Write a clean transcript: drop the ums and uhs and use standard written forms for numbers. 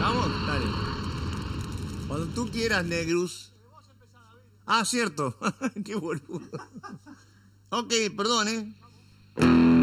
¿Vamos? Dale. Cuando tú quieras, Negrus. Ah, cierto. Qué boludo. Ok, perdón,